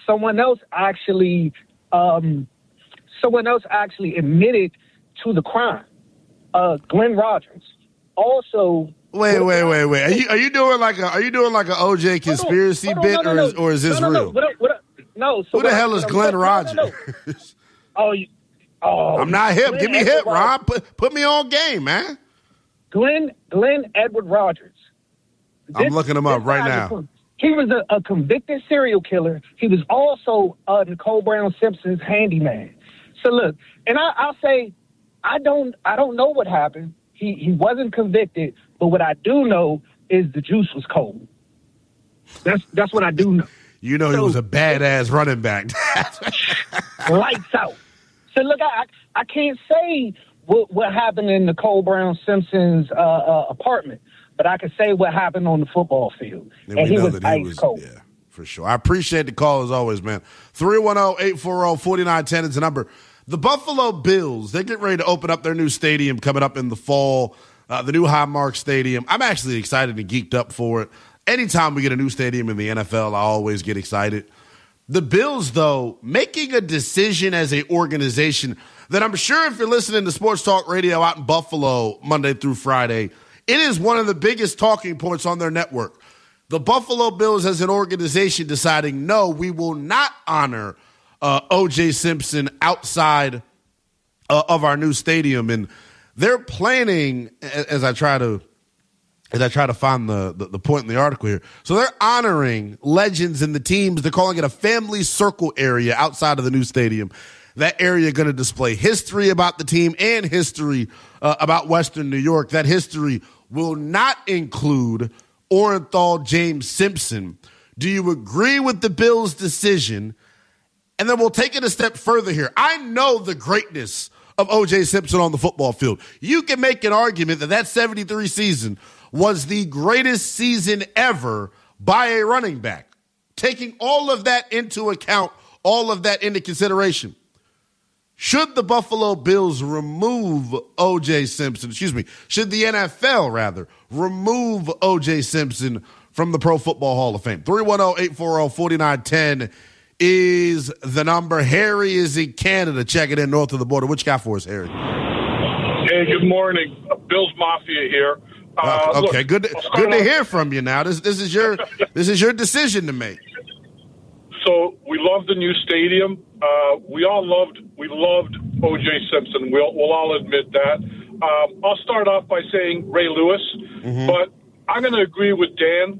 someone else actually admitted to the crime. Glenn Rogers also. Wait. Are you doing like a OJ conspiracy bit, or is this real? No. Who the hell is Glenn Rogers? No. I'm not hip. Glenn Give me hip, Ron. Put me on game, man. Glenn Edward Rogers. I'm looking him up right now. He was a convicted serial killer. He was also Nicole Brown Simpson's handyman. So look, and I'll say, I don't know what happened. He wasn't convicted, but what I do know is the juice was cold. That's what I do know. You know, he was a badass running back. Lights out. So look, I can't say what happened in Nicole Brown Simpson's apartment, but I can say what happened on the football field. And he was ice cold. Yeah, for sure. I appreciate the call as always, man. 310-840-4910 is the number. The Buffalo Bills, they get ready to open up their new stadium coming up in the fall, the new Highmark Stadium. I'm actually excited and geeked up for it. Anytime we get a new stadium in the NFL, I always get excited. The Bills, though, making a decision as an organization that I'm sure if you're listening to Sports Talk Radio out in Buffalo Monday through Friday, it is one of the biggest talking points on their network. The Buffalo Bills as an organization deciding, no, we will not honor O.J. Simpson outside of our new stadium. And they're planning, as I try to find the point in the article here. So they're honoring legends and the teams. They're calling it a family circle area outside of the new stadium. That area going to display history about the team and history about Western New York. That history will not include Orenthal James Simpson. Do you agree with the Bills' decision? And then we'll take it a step further here. I know the greatness of O.J. Simpson on the football field. You can make an argument that 73 season was the greatest season ever by a running back. Taking all of that into account, all of that into consideration, should the Buffalo Bills remove O.J. Simpson, should the NFL, rather, remove O.J. Simpson from the Pro Football Hall of Fame? 310-840-4910 is the number. Harry is in Canada, checking in north of the border. What you got for us, Harry? Hey, good morning. Bills Mafia here. Okay, good to hear from you. Now, this is your decision to make. So we love the new stadium. We loved O.J. Simpson. We'll all admit that. I'll start off by saying Ray Lewis, but I'm going to agree with Dan.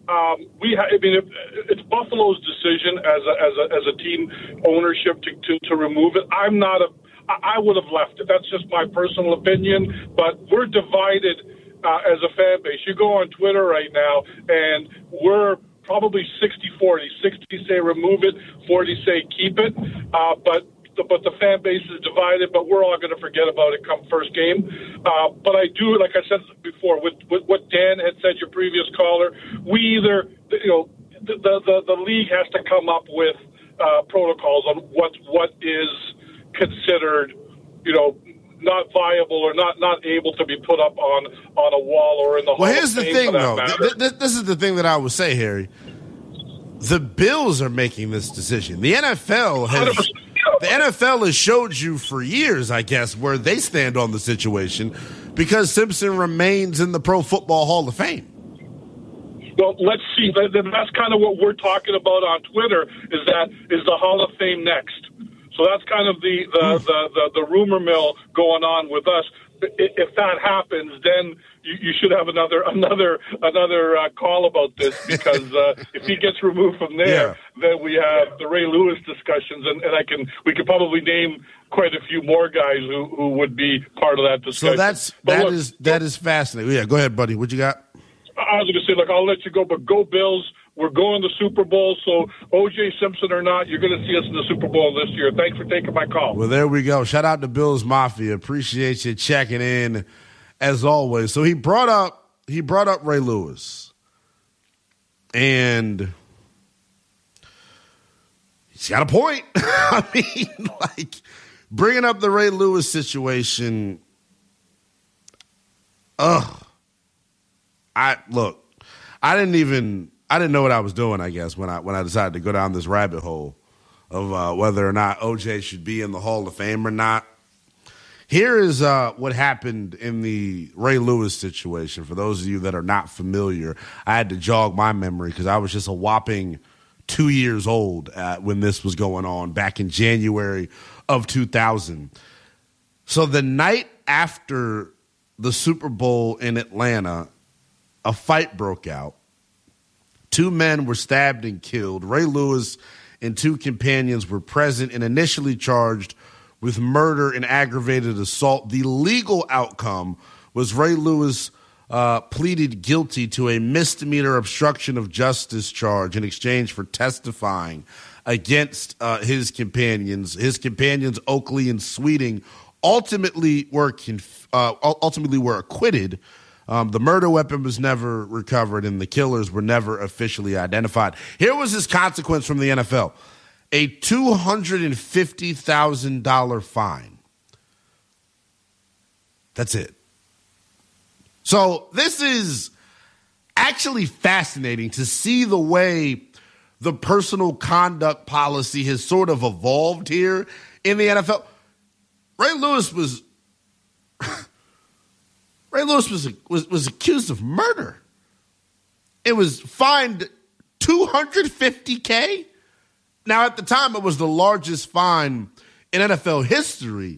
It's Buffalo's decision as a team ownership to remove it. I would have left it. That's just my personal opinion. But we're divided as a fan base. You go on Twitter right now, and we're probably 60-40. 60 say remove it, 40 say keep it. But the fan base is divided, but we're all going to forget about it come first game. But I do, like I said before, with what Dan had said, your previous caller, we either, the league has to come up with protocols on what is considered, not viable or not able to be put up on a wall or in the Hall of Fame. Well, here's the thing, though. This is the thing that I would say, Harry. The Bills are making this decision. The NFL has showed you for years, I guess, where they stand on the situation because Simpson remains in the Pro Football Hall of Fame. Well, let's see. That's kind of what we're talking about on Twitter. Is the Hall of Fame next? So that's kind of the rumor mill going on with us. If that happens, then you should have another call about this because if he gets removed from there, then we have the Ray Lewis discussions, and we could probably name quite a few more guys who would be part of that discussion. So that is fascinating. Yeah, go ahead, buddy. What you got? I was going to say, I'll let you go, but go Bills. We're going to the Super Bowl, so O.J. Simpson or not, you're going to see us in the Super Bowl this year. Thanks for taking my call. Well, there we go. Shout out to Bills Mafia. Appreciate you checking in, as always. So he brought up Ray Lewis, and he's got a point. I mean, bringing up the Ray Lewis situation. I I didn't know what I was doing, I guess, when I decided to go down this rabbit hole of whether or not O.J. should be in the Hall of Fame or not. Here is what happened in the Ray Lewis situation. For those of you that are not familiar, I had to jog my memory because I was just a whopping 2 years old when this was going on back in January of 2000. So the night after the Super Bowl in Atlanta, a fight broke out. 2 men were stabbed and killed. Ray Lewis and 2 companions were present and initially charged with murder and aggravated assault. The legal outcome was Ray Lewis pleaded guilty to a misdemeanor obstruction of justice charge in exchange for testifying against his companions. His companions, Oakley and Sweeting, ultimately were acquitted. The murder weapon was never recovered, and the killers were never officially identified. Here was his consequence from the NFL: a $250,000 fine. That's it. So this is actually fascinating to see the way the personal conduct policy has sort of evolved here in the NFL. Ray Lewis was accused of murder. It was fined $250K. Now, at the time, it was the largest fine in NFL history.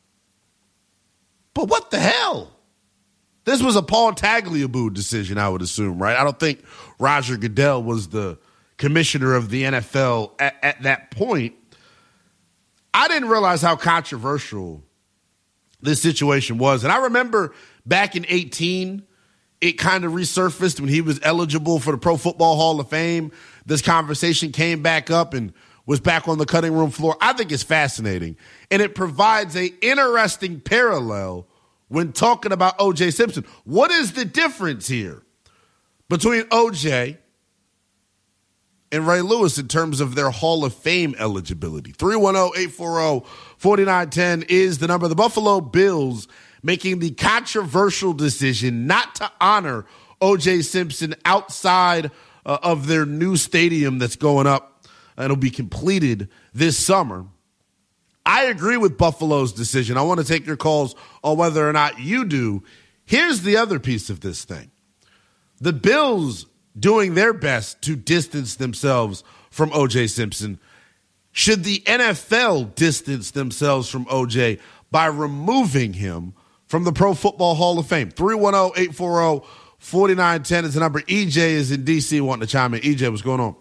But what the hell? This was a Paul Tagliabue decision, I would assume, right? I don't think Roger Goodell was the commissioner of the NFL at that point. I didn't realize how controversial this situation was. And I remember back in 2018, it kind of resurfaced when he was eligible for the Pro Football Hall of Fame. This conversation came back up and was back on the cutting room floor. I think it's fascinating. And it provides an interesting parallel when talking about O.J. Simpson. What is the difference here between O.J. and Ray Lewis in terms of their Hall of Fame eligibility? 310-840-4910 is the number. The Buffalo Bills making the controversial decision not to honor O.J. Simpson outside of their new stadium that's going up and it'll be completed this summer. I agree with Buffalo's decision. I want to take your calls on whether or not you do. Here's the other piece of this thing. The Bills doing their best to distance themselves from O.J. Simpson. Should the NFL distance themselves from O.J. by removing him from the Pro Football Hall of Fame? 310-840-4910 is the number. EJ is in D.C. wanting to chime in. EJ, what's going on?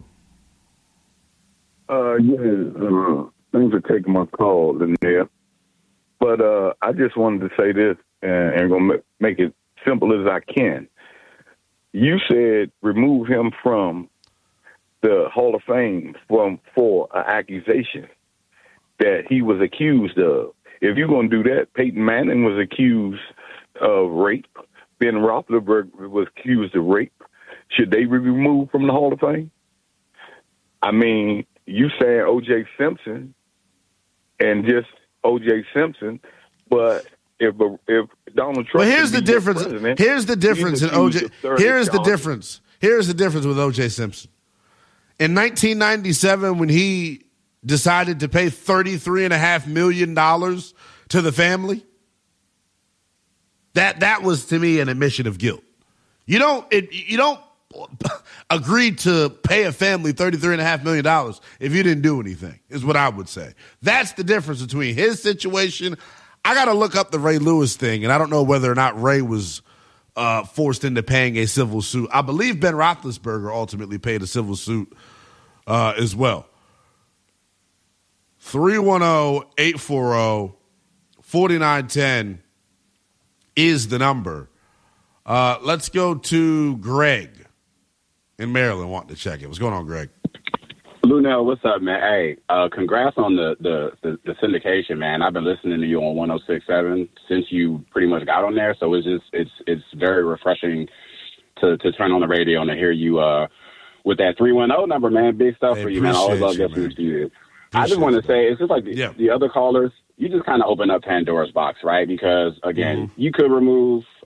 Thanks for taking my call, Lanier. But I just wanted to say this, and I'm going to make it simple as I can. You said remove him from the Hall of Fame for an accusation that he was accused of. If you're going to do that, Peyton Manning was accused of rape. Ben Roethlisberger was accused of rape. Should they be removed from the Hall of Fame? I mean, you saying O.J. Simpson and just O.J. Simpson, but if Donald Trump, but here's the difference. Here's the difference in O.J. Here's the difference. Here's the difference with O.J. Simpson. In 1997, when he decided to pay $33.5 million to the family, that was to me an admission of guilt. You don't agree to pay a family $33.5 million if you didn't do anything, is what I would say. That's the difference between his situation. I got to look up the Ray Lewis thing, and I don't know whether or not Ray was forced into paying a civil suit. I believe Ben Roethlisberger ultimately paid a civil suit as well. 310-840-4910 is the number. Let's go to Greg in Maryland wanting to check it. What's going on, Greg? Lunel, what's up, man? Hey, congrats on the syndication, man. I've been listening to you on 106.7 since you pretty much got on there, so it's very refreshing to turn on the radio and to hear you with that 310 number, man. Big stuff for you, man. I always love listening to you. I just want to say, it's just like the other callers, you just kind of open up Pandora's box, right? Because, again, you could remove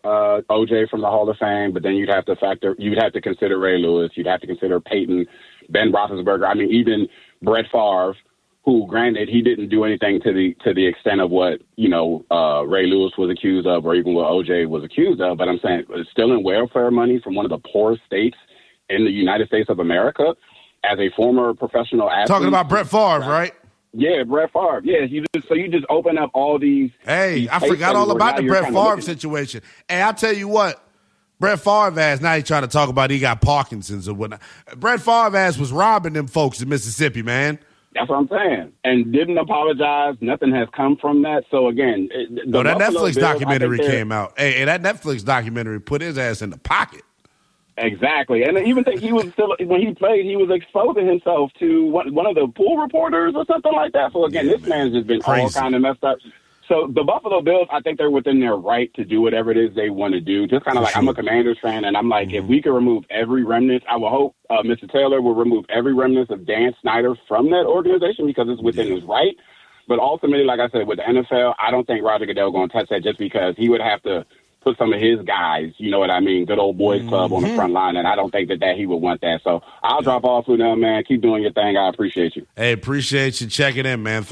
OJ from the Hall of Fame, but then you'd have to consider Ray Lewis. You'd have to consider Peyton, Ben Roethlisberger. I mean, even Brett Favre, who, granted, he didn't do anything to the extent of what, Ray Lewis was accused of or even what OJ was accused of. But I'm saying stealing welfare money from one of the poorest states in the United States of America as a former professional athlete. Talking about Brett Favre, right? Yeah, Brett Favre. Yeah, you just open up all these. Hey, I forgot all about the Brett Favre situation. Hey, I'll tell you what. Brett Favre ass, now he's trying to talk about he got Parkinson's or whatnot. Brett Favre ass was robbing them folks in Mississippi, man. That's what I'm saying. And didn't apologize. Nothing has come from that. So, again, that Netflix documentary came out. Hey, that Netflix documentary put his ass in the pocket. Exactly. And I even think he was still, when he played, he was exposing himself to one of the pool reporters or something like that. So, again, this man's just been all kind of messed up. So the Buffalo Bills, I think they're within their right to do whatever it is they want to do. Just kind of like, I'm a Commanders fan, and I'm like, if we could remove every remnant, I will hope Mr. Taylor will remove every remnant of Dan Snyder from that organization because it's within his right. But ultimately, like I said, with the NFL, I don't think Roger Goodell going to touch that just because he would have to put some of his guys, you know what I mean, good old boys club on the front line, and I don't think that he would want that. So I'll drop off with them, man. Keep doing your thing. I appreciate you. Hey, appreciate you checking in, man.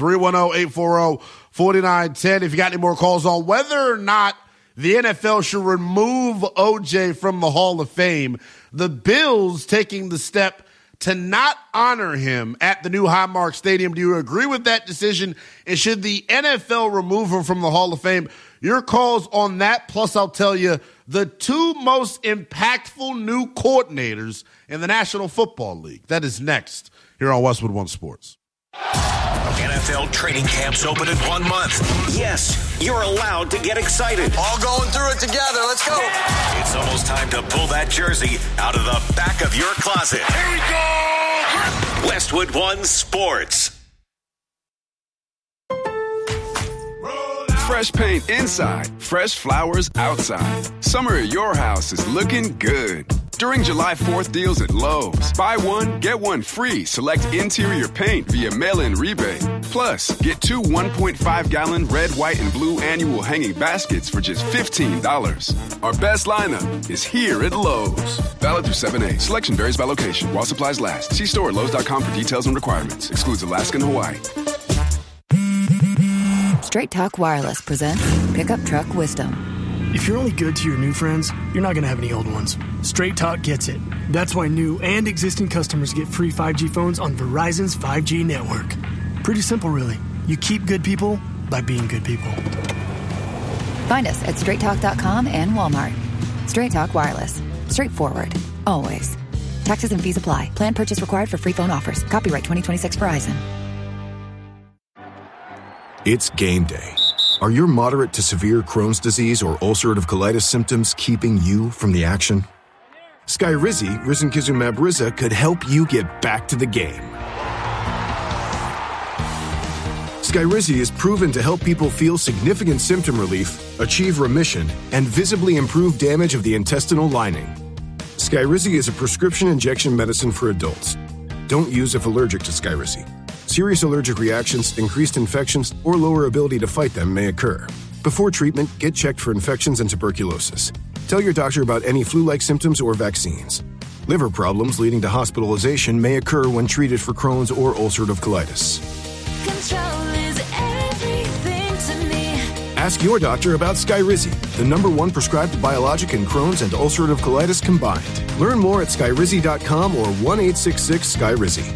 310-840-4910. If you got any more calls on whether or not the NFL should remove OJ from the Hall of Fame, the Bills taking the step to not honor him at the new Highmark Stadium. Do you agree with that decision? And should the NFL remove him from the Hall of Fame? Your calls on that, plus I'll tell you the two most impactful new coordinators in the National Football League. That is next here on Westwood One Sports. NFL training camps open in 1 month. Yes, you're allowed to get excited. All going through it together. Let's go. It's almost time to pull that jersey out of the back of your closet. Here we go. Westwood One Sports. Fresh paint inside, fresh flowers outside. Summer at your house is looking good. During July 4th deals at Lowe's, buy one, get one free. Select interior paint via mail-in rebate. Plus, get 2 1.5-gallon red, white, and blue annual hanging baskets for just $15. Our best lineup is here at Lowe's. Valid through 7/8. Selection varies by location. While supplies last. See store at Lowe's.com for details and requirements. Excludes Alaska and Hawaii. Straight Talk Wireless presents Pickup Truck Wisdom. If you're only good to your new friends, you're not going to have any old ones. Straight Talk gets it. That's why new and existing customers get free 5G phones on Verizon's 5G network. Pretty simple, really. You keep good people by being good people. Find us at straighttalk.com and Walmart. Straight Talk Wireless. Straightforward. Always. Taxes and fees apply. Plan purchase required for free phone offers. Copyright 2026 Verizon. It's game day. Are your moderate to severe Crohn's disease or ulcerative colitis symptoms keeping you from the action? Skyrizi, risankizumab Riza, could help you get back to the game. Skyrizi is proven to help people feel significant symptom relief, achieve remission, and visibly improve damage of the intestinal lining. Skyrizi is a prescription injection medicine for adults. Don't use if allergic to Skyrizi. Serious allergic reactions, increased infections, or lower ability to fight them may occur. Before treatment, get checked for infections and tuberculosis. Tell your doctor about any flu-like symptoms or vaccines. Liver problems leading to hospitalization may occur when treated for Crohn's or ulcerative colitis. Control is everything to me. Ask your doctor about Skyrizi, the #1 prescribed biologic in Crohn's and ulcerative colitis combined. Learn more at skyrizi.com or 1-866-SKYRIZI.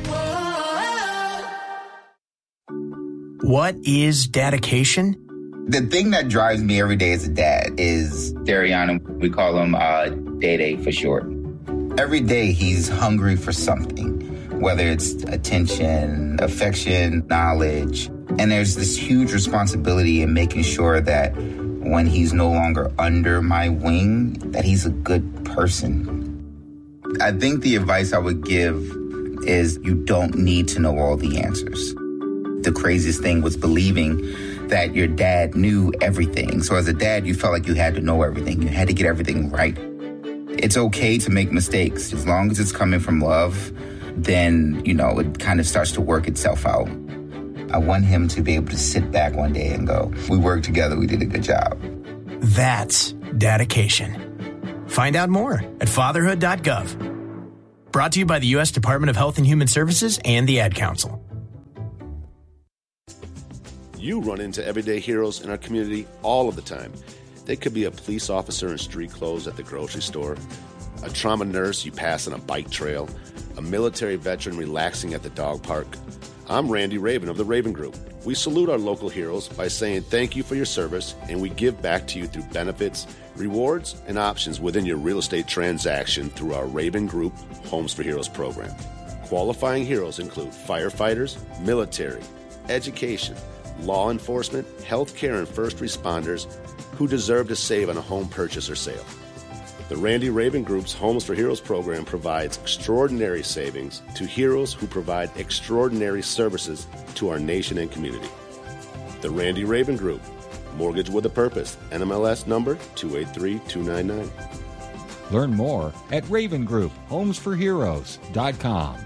What is dedication? The thing that drives me every day as a dad is Dariana. We call him Day for short. Every day he's hungry for something, whether it's attention, affection, knowledge. And there's this huge responsibility in making sure that when he's no longer under my wing, that he's a good person. I think the advice I would give is you don't need to know all the answers. The craziest thing was believing that your dad knew everything. So as a dad, you felt like you had to know everything. You had to get everything right. It's okay to make mistakes. As long as it's coming from love, then, it kind of starts to work itself out. I want him to be able to sit back one day and go, we worked together, we did a good job. That's Dedication. Find out more at fatherhood.gov. Brought to you by the U.S. Department of Health and Human Services and the Ad Council. You run into everyday heroes in our community all of the time. They could be a police officer in street clothes at the grocery store, a trauma nurse you pass on a bike trail, a military veteran relaxing at the dog park. I'm Randy Raven of the Raven Group. We salute our local heroes by saying thank you for your service, and we give back to you through benefits, rewards, and options within your real estate transaction through our Raven Group Homes for Heroes program. Qualifying heroes include firefighters, military, education, law enforcement, healthcare, and first responders who deserve to save on a home purchase or sale. The Randy Raven Group's Homes for Heroes program provides extraordinary savings to heroes who provide extraordinary services to our nation and community. The Randy Raven Group, mortgage with a purpose, NMLS number 283299. Learn more at ravengroupHomesForHeroes.com.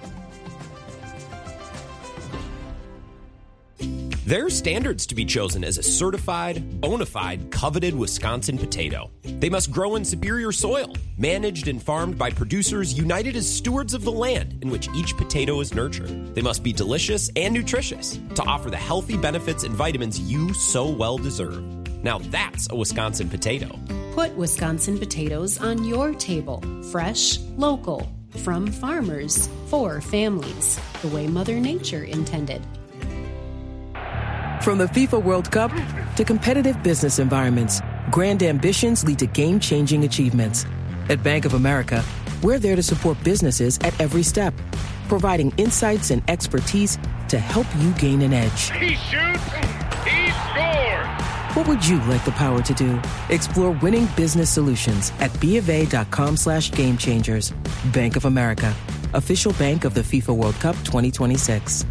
There are standards to be chosen as a certified, bona fide, coveted Wisconsin potato. They must grow in superior soil, managed and farmed by producers united as stewards of the land in which each potato is nurtured. They must be delicious and nutritious to offer the healthy benefits and vitamins you so well deserve. Now that's a Wisconsin potato. Put Wisconsin potatoes on your table. Fresh, local, from farmers, for families, the way Mother Nature intended. From the FIFA World Cup to competitive business environments, grand ambitions lead to game-changing achievements. At Bank of America, we're there to support businesses at every step, providing insights and expertise to help you gain an edge. He shoots, he scores! What would you like the power to do? Explore winning business solutions at BofA.com/gamechangers. Bank of America, official bank of the FIFA World Cup 2026.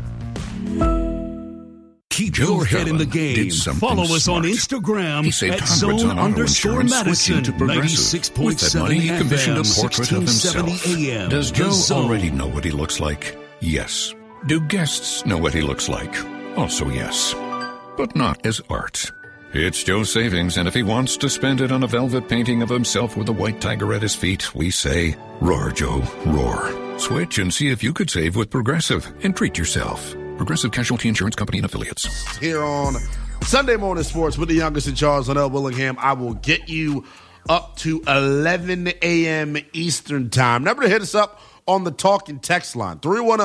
Keep your head in the game. Follow us on Instagram at zone_Madison 96.7 FM 1670 AM. Does Joe already know what he looks like? Yes. Do guests know what he looks like? Also yes. But not as art. It's Joe's savings, and if he wants to spend it on a velvet painting of himself with a white tiger at his feet, we say, roar, Joe, roar. Switch and see if you could save with Progressive and treat yourself. Progressive Casualty Insurance Company and Affiliates. Here on Sunday Morning Sports with the youngest in Charles, Linnell Willingham. I will get you up to 11 a.m. Eastern Time. Remember to hit us up on the Talking Text line,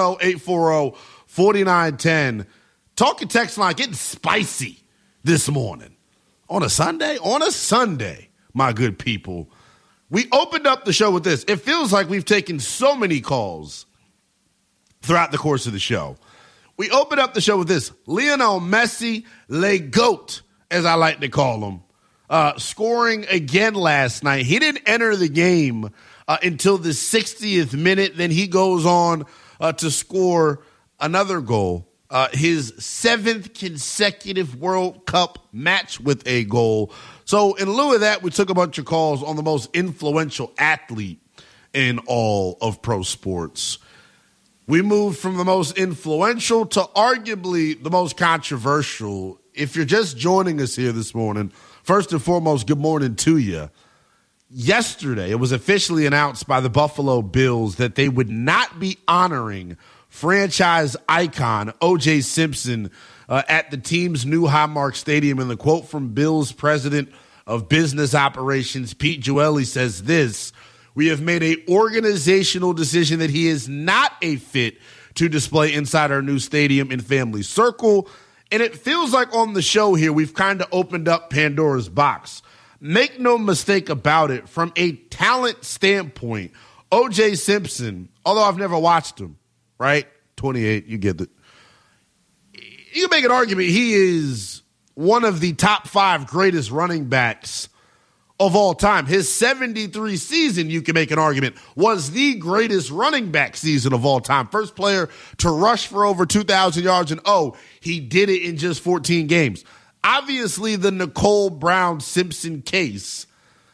310-840-4910. Talking Text line getting spicy this morning. On a Sunday? On a Sunday, my good people. We opened up the show with this. It feels like we've taken so many calls throughout the course of the show. We opened up the show with this. Lionel Messi, Le GOAT, as I like to call him, scoring again last night. He didn't enter the game until the 60th minute. Then he goes on to score another goal, his 7th consecutive World Cup match with a goal. So in lieu of that, we took a bunch of calls on the most influential athlete in all of pro sports. We moved from the most influential to arguably the most controversial. If you're just joining us here this morning, first and foremost, good morning to you. Yesterday, it was officially announced by the Buffalo Bills that they would not be honoring franchise icon O.J. Simpson at the team's new Highmark Stadium. And the quote from Bills president of business operations, Pete Jueli, says this: "We have made an organizational decision that he is not a fit to display inside our new stadium in Family Circle." And it feels like on the show here, we've kind of opened up Pandora's box. Make no mistake about it, from a talent standpoint, O.J. Simpson, although I've never watched him, right? 28, you get it. You can make an argument he is one of the top 5 greatest running backs of all time. His 73 season, you can make an argument, was the greatest running back season of all time. First player to rush for over 2,000 yards, and he did it in just 14 games. Obviously, the Nicole Brown Simpson case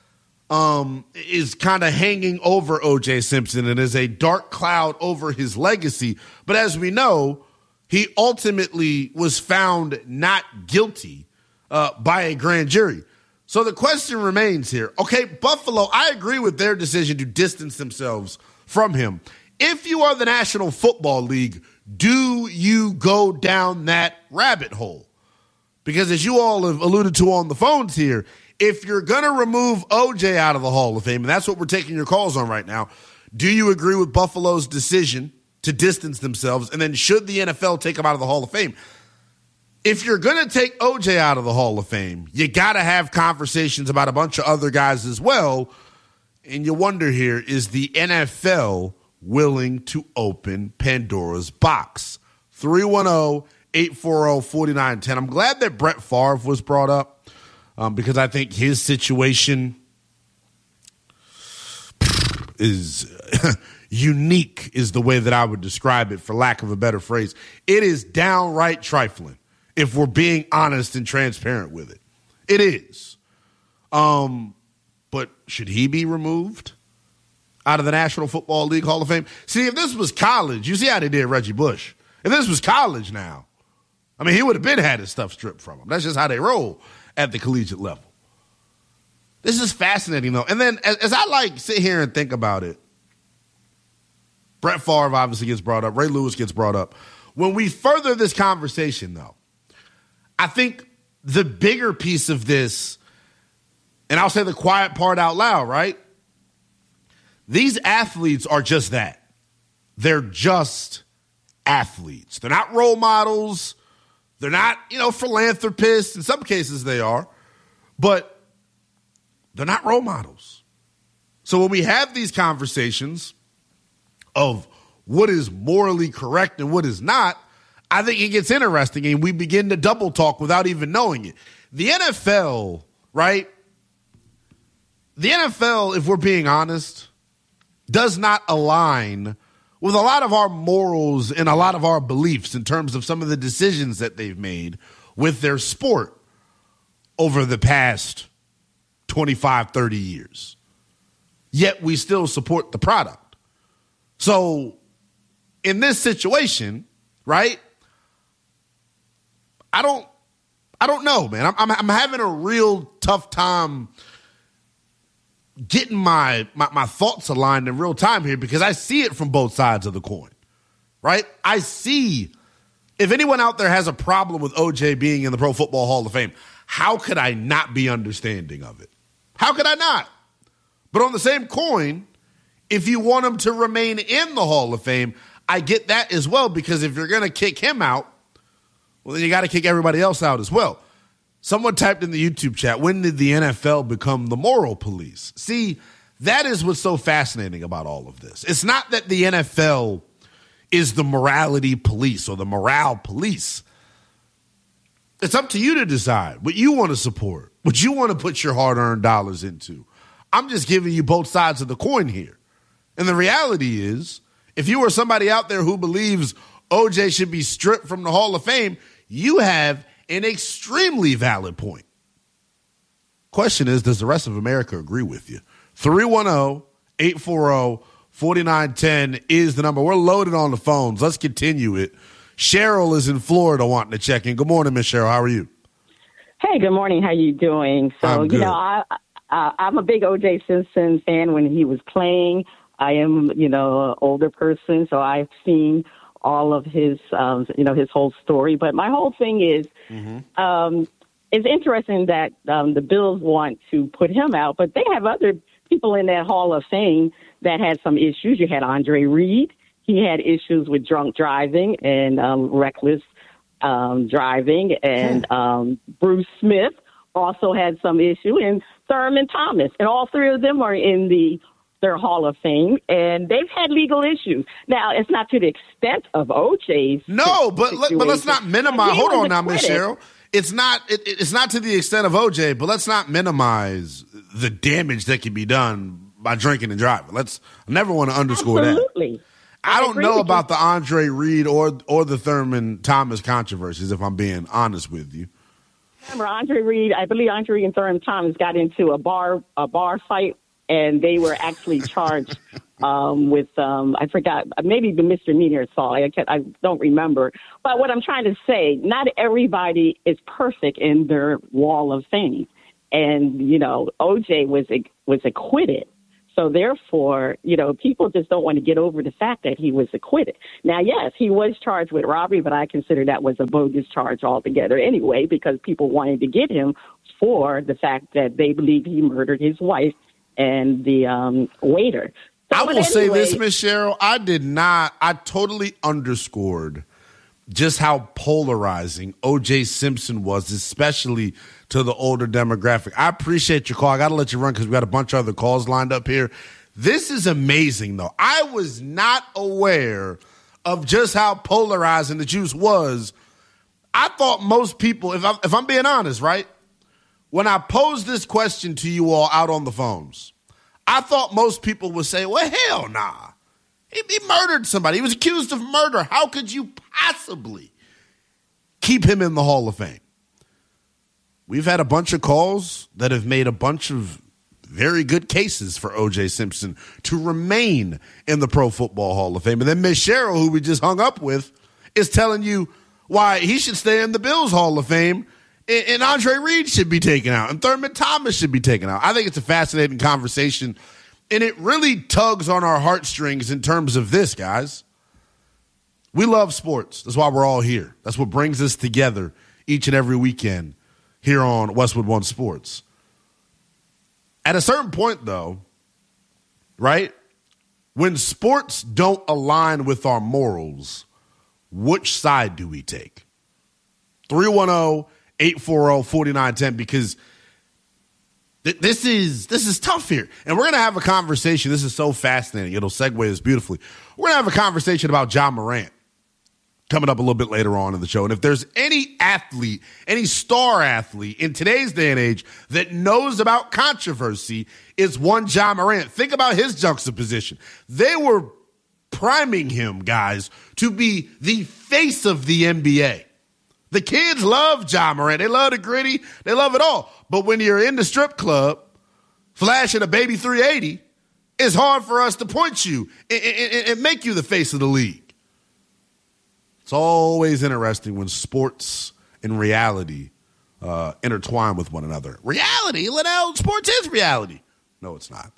is kind of hanging over O.J. Simpson and is a dark cloud over his legacy. But as we know, he ultimately was found not guilty by a grand jury. So the question remains here. Okay, Buffalo, I agree with their decision to distance themselves from him. If you are the National Football League, do you go down that rabbit hole? Because as you all have alluded to on the phones here, if you're going to remove OJ out of the Hall of Fame, and that's what we're taking your calls on right now, do you agree with Buffalo's decision to distance themselves? And then should the NFL take him out of the Hall of Fame? If you're going to take OJ out of the Hall of Fame, you got to have conversations about a bunch of other guys as well. And you wonder here, is the NFL willing to open Pandora's box? 310-840-4910. I'm glad that Brett Favre was brought up because I think his situation is unique is the way that I would describe it, for lack of a better phrase. It is downright trifling, if we're being honest and transparent with it. It is. But should he be removed out of the National Football League Hall of Fame? See, if this was college, you see how they did Reggie Bush. If this was college now, I mean, he would have been had his stuff stripped from him. That's just how they roll at the collegiate level. This is fascinating, though. And then as I sit here and think about it, Brett Favre obviously gets brought up. Ray Lewis gets brought up. When we further this conversation, though, I think the bigger piece of this, and I'll say the quiet part out loud, right? These athletes are just that. They're just athletes. They're not role models. They're not, philanthropists. In some cases they are. But they're not role models. So when we have these conversations of what is morally correct and what is not, I think it gets interesting and we begin to double talk without even knowing it. The NFL, right? The NFL, if we're being honest, does not align with a lot of our morals and a lot of our beliefs in terms of some of the decisions that they've made with their sport over the past 25, 30 years. Yet we still support the product. So in this situation, right, I don't know, man. I'm having a real tough time getting my thoughts aligned in real time here because I see it from both sides of the coin, right? I see if anyone out there has a problem with OJ being in the Pro Football Hall of Fame, how could I not be understanding of it? How could I not? But on the same coin, if you want him to remain in the Hall of Fame, I get that as well, because if you're going to kick him out, well, then you got to kick everybody else out as well. Someone typed in the YouTube chat, when did the NFL become the moral police? See, that is what's so fascinating about all of this. It's not that the NFL is the morality police or the morale police. It's up to you to decide what you want to support, what you want to put your hard-earned dollars into. I'm just giving you both sides of the coin here. And the reality is, if you are somebody out there who believes OJ should be stripped from the Hall of Fame, you have an extremely valid point. Question is, does the rest of America agree with you? 310-840-4910 is the number. We're loaded on the phones. Let's continue it. Cheryl is in Florida wanting to check in. Good morning, Miss Cheryl. How are you? Hey, good morning. How you doing? So, I'm good. I'm a big O.J. Simpson fan when he was playing. I am, an older person, so I've seen all of his, his whole story. But my whole thing is, it's interesting that the Bills want to put him out, but they have other people in that Hall of Fame that had some issues. You had Andre Reed. He had issues with drunk driving and reckless driving. And Bruce Smith also had some issue, and Thurman Thomas. And all three of them are in their Hall of Fame, and they've had legal issues. Now, it's not to the extent of OJ's. No, but let's not minimize. Hold on now, Miss Cheryl. It's not to the extent of OJ, but let's not minimize the damage that can be done by drinking and driving. I never want to underscore Absolutely. that. I don't know about the Andre Reed or the Thurman Thomas controversies, if I'm being honest with you. Remember, Andre Reed, I believe Andre Reed and Thurman Thomas got into a bar fight, and they were actually charged with, I forgot, maybe the misdemeanor assault. I don't remember. But what I'm trying to say, not everybody is perfect in their wall of fame. And, OJ was acquitted. So therefore, people just don't want to get over the fact that he was acquitted. Now, yes, he was charged with robbery, but I consider that was a bogus charge altogether anyway, because people wanted to get him for the fact that they believe he murdered his wife and the waiter. I will say this, Ms. Cheryl, I totally underscored just how polarizing O.J. Simpson was, especially to the older demographic. I appreciate your call. I got to let you run because we got a bunch of other calls lined up here. This is amazing, though. I was not aware of just how polarizing the juice was. I thought most people, if I'm being honest, right, when I posed this question to you all out on the phones, I thought most people would say, well, hell nah. He murdered somebody. He was accused of murder. How could you possibly keep him in the Hall of Fame? We've had a bunch of calls that have made a bunch of very good cases for O.J. Simpson to remain in the Pro Football Hall of Fame. And then Ms. Cheryl, who we just hung up with, is telling you why he should stay in the Bills Hall of Fame and Andre Reed should be taken out and Thurman Thomas should be taken out. I think it's a fascinating conversation. And it really tugs on our heartstrings in terms of this, guys. We love sports. That's why we're all here. That's what brings us together each and every weekend here on Westwood One Sports. At a certain point, though, right, when sports don't align with our morals, which side do we take? 310-840-4910, because this is tough here. And we're going to have a conversation. This is so fascinating. It'll segue this beautifully. We're going to have a conversation about Ja Morant coming up a little bit later on in the show. And if there's any athlete, any star athlete in today's day and age that knows about controversy, is one Ja Morant. Think about his juxtaposition. They were priming him, guys, to be the face of the NBA. The kids love Ja Morant. They love the gritty. They love it all. But when you're in the strip club flashing a baby 380, it's hard for us to point you and make you the face of the league. It's always interesting when sports and reality intertwine with one another. Reality? Liddell, sports is reality. No, it's not.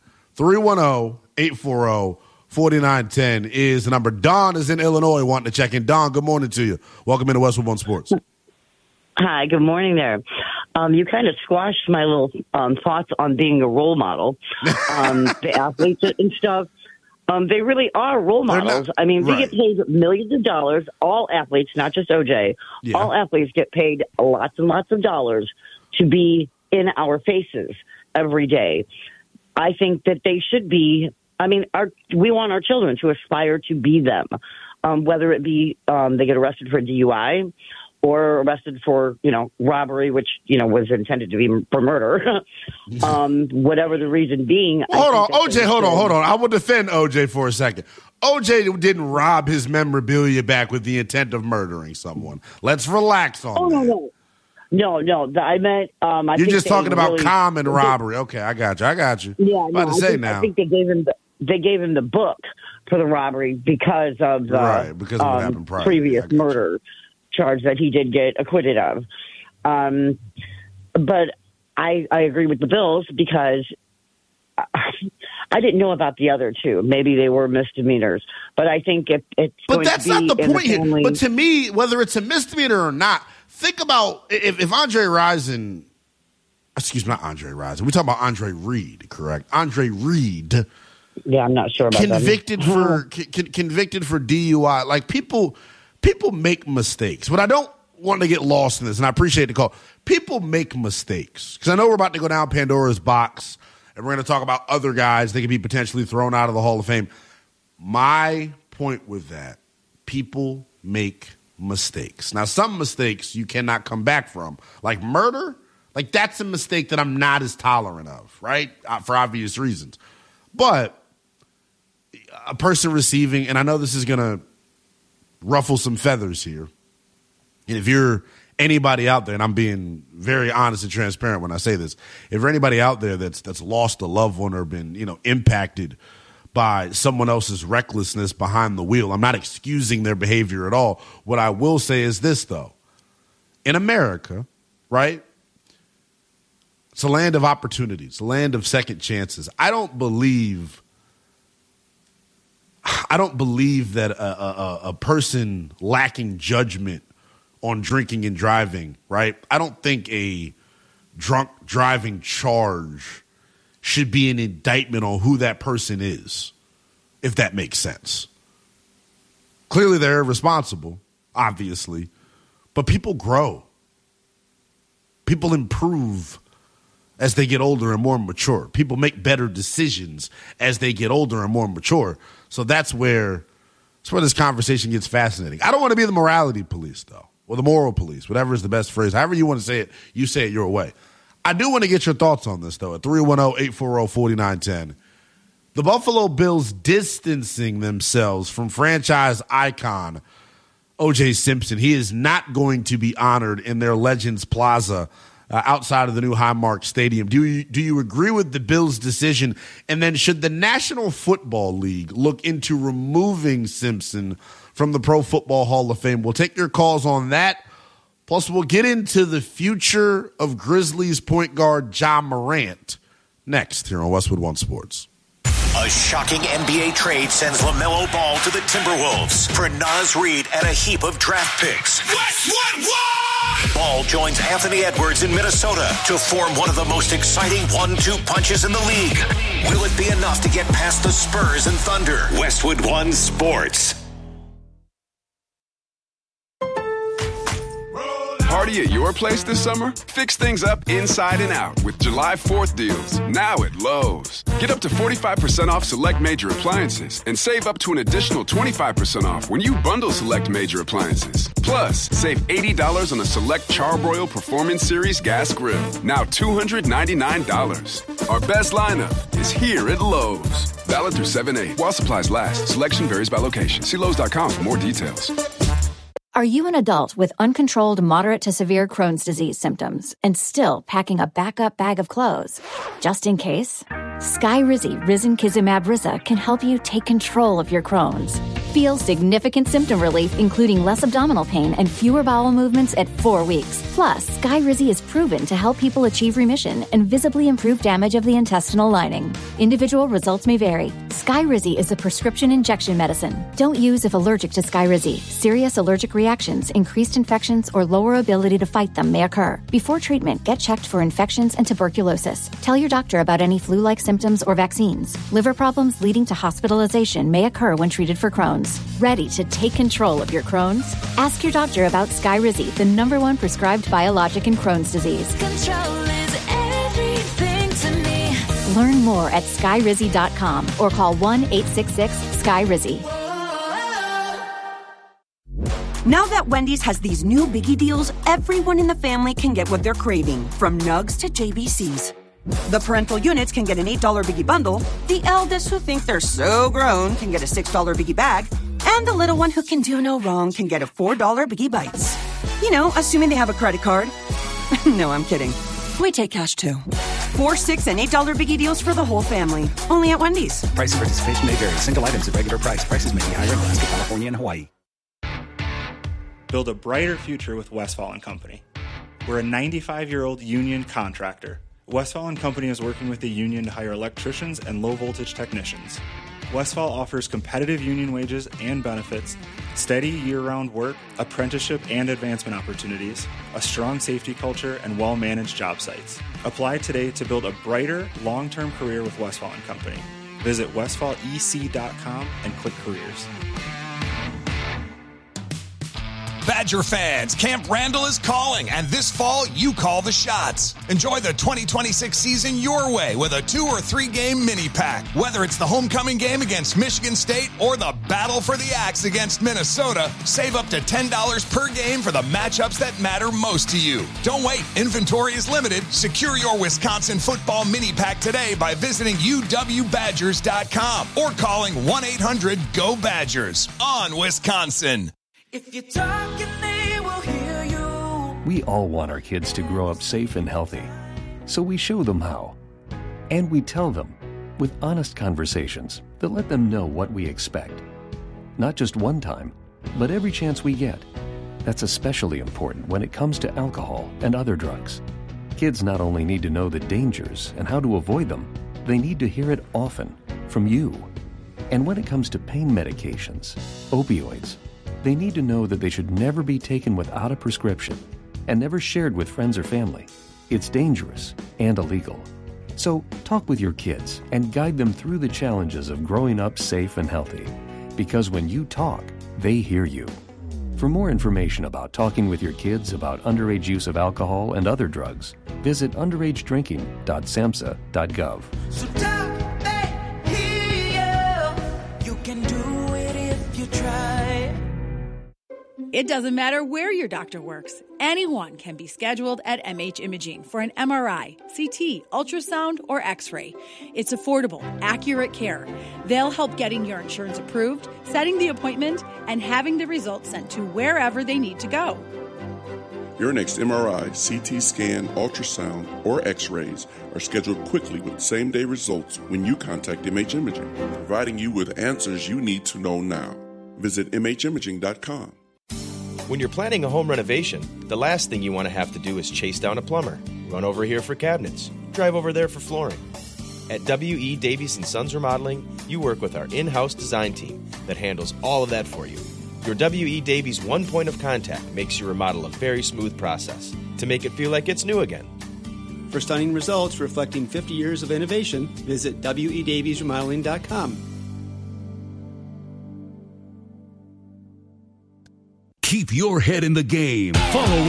310-840-4910 is the number. Don is in Illinois wanting to check in. Don, good morning to you. Welcome into Westwood One Sports. Hi, good morning there. You kind of squashed my little thoughts on being a role model. The athletes and stuff, they really are role models. I mean, they get paid millions of dollars. All athletes, not just OJ, all athletes get paid lots and lots of dollars to be in our faces every day. I think that they should be. I mean, we want our children to aspire to be them, whether it be they get arrested for DUI or arrested for, robbery, which, was intended to be for murder, whatever the reason being. Hold on, OJ, hold on. I will defend OJ for a second. OJ didn't rob his memorabilia back with the intent of murdering someone. Let's relax on that. No. I meant. You're just talking about common robbery. Okay, I got you. Yeah, I think they gave him the book for the robbery because of the because of what happened prior. Previous murder charge that he did get acquitted of. But I agree with the Bills because I didn't know about the other two. Maybe they were misdemeanors, but I think if it's but that's going to be not the point the family, here. But to me, whether it's a misdemeanor or not, think about if Andre Rison, not Andre Rison. We're talking about Andre Reed, correct? Andre Reed. Yeah, I'm not sure about convicted for DUI. Like people make mistakes. But I don't want to get lost in this, and I appreciate the call. People make mistakes because I know we're about to go down Pandora's box, and we're going to talk about other guys that could be potentially thrown out of the Hall of Fame. My point with that, people make mistakes. Now, some mistakes you cannot come back from, like murder. Like that's a mistake that I'm not as tolerant of, right? For obvious reasons. But a person receiving, and I know this is going to ruffle some feathers here, and if you're anybody out there, and I'm being very honest and transparent when I say this, if you're anybody out there that's lost a loved one or been, impacted by someone else's recklessness behind the wheel, I'm not excusing their behavior at all. What I will say is this, though. In America, right, It's a land of opportunities, a land of second chances. I don't believe that a person lacking judgment on drinking and driving, right? I don't think a drunk driving charge should be an indictment on who that person is, if that makes sense. Clearly they're irresponsible, obviously, but people grow. People improve as they get older and more mature. People make better decisions as they get older and more mature. So that's where this conversation gets fascinating. I don't want to be the morality police, though, or the moral police, whatever is the best phrase. However you want to say it, you say it your way. I do want to get your thoughts on this, though, at 310-840-4910. The Buffalo Bills distancing themselves from franchise icon O.J. Simpson. He is not going to be honored in their Legends Plaza outside of the new Highmark Stadium. Do you agree with the Bills' decision? And then should the National Football League look into removing Simpson from the Pro Football Hall of Fame? We'll take your calls on that. Plus, we'll get into the future of Grizzlies point guard Ja Morant next here on Westwood One Sports. A shocking NBA trade sends LaMelo Ball to the Timberwolves for Naz Reid and a heap of draft picks. Westwood One! Ball joins Anthony Edwards in Minnesota to form one of the most exciting 1-2 punches in the league. Will it be enough to get past the Spurs and Thunder? Westwood One Sports. Party at your place this summer? Fix things up inside and out with July 4th deals, now at Lowe's. Get up to 45% off select major appliances and save up to an additional 25% off when you bundle select major appliances. Plus, save $80 on a select Charbroil Performance Series gas grill, now $299. Our best lineup is here at Lowe's. Valid through 7/8 while supplies last. Selection varies by location. See Lowe's.com for more details. Are you an adult with uncontrolled moderate to severe Crohn's disease symptoms and still packing a backup bag of clothes? Just in case, Skyrizi Risankizumab Riza can help you take control of your Crohn's. Feel significant symptom relief, including less abdominal pain and fewer bowel movements at 4 weeks. Plus, Skyrizi is proven to help people achieve remission and visibly improve damage of the intestinal lining. Individual results may vary. Skyrizi is a prescription injection medicine. Don't use if allergic to Skyrizi. Serious allergic reactions, increased infections, or lower ability to fight them may occur. Before treatment, get checked for infections and tuberculosis. Tell your doctor about any flu-like symptoms or vaccines. Liver problems leading to hospitalization may occur when treated for Crohn's. Ready to take control of your Crohn's? Ask your doctor about Skyrizi, the #1 prescribed biologic in Crohn's disease. Control is everything to me. Learn more at skyrizi.com or call 1-866-SKYRIZI. Now that Wendy's has these new biggie deals, everyone in the family can get what they're craving, from nugs to JBCs. The parental units can get an $8 biggie bundle, the eldest who think they're so grown can get a $6 biggie bag, and the little one who can do no wrong can get a $4 biggie bites. You know, assuming they have a credit card. No, I'm kidding. We take cash too. 4, 6, and $8 biggie deals for the whole family. Only at Wendy's. Price and participation may vary. Single items at regular price. Prices may be higher in Alaska, California, and Hawaii. Build a brighter future with Westfall & Company. We're a 95-year-old union contractor. Westfall & Company is working with the union to hire electricians and low-voltage technicians. Westfall offers competitive union wages and benefits, steady year-round work, apprenticeship and advancement opportunities, a strong safety culture, and well-managed job sites. Apply today to build a brighter, long-term career with Westfall & Company. Visit westfallec.com and click careers. Badger fans, Camp Randall is calling, and this fall, you call the shots. Enjoy the 2026 season your way with a 2 or 3 game mini pack. Whether it's the homecoming game against Michigan State or the battle for the axe against Minnesota, save up to $10 per game for the matchups that matter most to you. Don't wait, inventory is limited. Secure your Wisconsin football mini pack today by visiting uwbadgers.com or calling 1-800-GO-BADGERS on Wisconsin. If you're talking, they will hear you. We all want our kids to grow up safe and healthy, so we show them how. And we tell them with honest conversations that let them know what we expect. Not just one time, but every chance we get. That's especially important when it comes to alcohol and other drugs. Kids not only need to know the dangers and how to avoid them, they need to hear it often from you. And when it comes to pain medications, opioids, they need to know that they should never be taken without a prescription and never shared with friends or family. It's dangerous and illegal. So talk with your kids and guide them through the challenges of growing up safe and healthy. Because when you talk, they hear you. For more information about talking with your kids about underage use of alcohol and other drugs, visit underagedrinking.samhsa.gov. So talk back here. You can do it if you try. It doesn't matter where your doctor works. Anyone can be scheduled at MH Imaging for an MRI, CT, ultrasound, or X-ray. It's affordable, accurate care. They'll help getting your insurance approved, setting the appointment, and having the results sent to wherever they need to go. Your next MRI, CT scan, ultrasound, or X-rays are scheduled quickly with same-day results when you contact MH Imaging, providing you with answers you need to know now. Visit MHimaging.com. When you're planning a home renovation, the last thing you want to have to do is chase down a plumber, run over here for cabinets, drive over there for flooring. At W.E. Davies & Sons Remodeling, you work with our in-house design team that handles all of that for you. Your W.E. Davies one point of contact makes your remodel a very smooth process to make it feel like it's new again. For stunning results reflecting 50 years of innovation, visit WEDaviesRemodeling.com. Keep your head in the game. Follow